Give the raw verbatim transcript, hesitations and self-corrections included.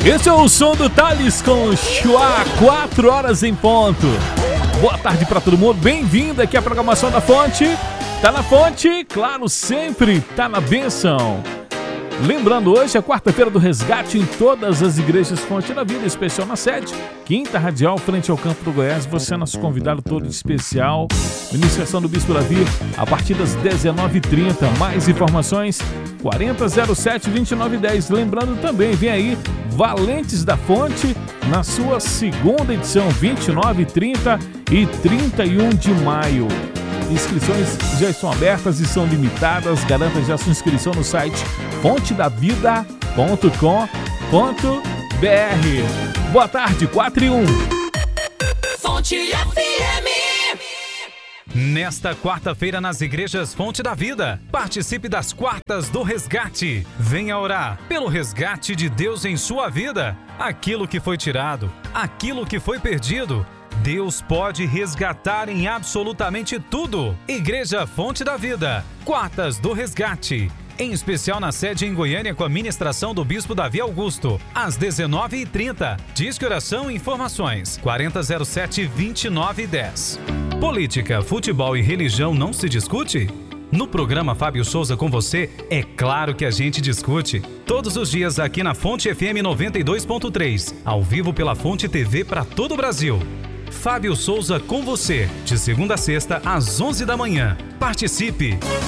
Esse é o som do Thales com Chua, quatro horas em ponto. Boa tarde para todo mundo, bem-vindo aqui à programação da Fonte. Tá na Fonte, claro, sempre tá na bênção. Lembrando, hoje é quarta-feira do resgate em todas as igrejas Fonte da Vida, especial na sede, Quinta Radial, frente ao Campo do Goiás. Você é nosso convidado todo especial. Iniciação do Bispo Davi a partir das dezenove e trinta. Mais informações, quarenta zero sete vinte e nove dez. Lembrando também, vem aí Valentes da Fonte na sua segunda edição, vinte e nove, trinta e trinta e um de maio. Inscrições já estão abertas e são limitadas. Garanta já sua inscrição no site fonte da vida ponto com ponto br. Boa tarde, quatro e um. Fonte F M. Nesta quarta-feira nas igrejas Fonte da Vida, participe das quartas do resgate. Venha orar pelo resgate de Deus em sua vida. Aquilo que foi tirado, aquilo que foi perdido, Deus pode resgatar em absolutamente tudo. Igreja Fonte da Vida, quartas do resgate. Em especial na sede em Goiânia com a ministração do Bispo Davi Augusto, às dezenove e trinta. Disque Oração e Informações, quarenta zero sete vinte e nove dez. Política, futebol e religião não se discute? No programa Fábio Souza com você, é claro que a gente discute. Todos os dias aqui na Fonte F M noventa e dois ponto três, ao vivo pela Fonte T V para todo o Brasil. Fábio Souza com você, de segunda a sexta às onze da manhã. Participe!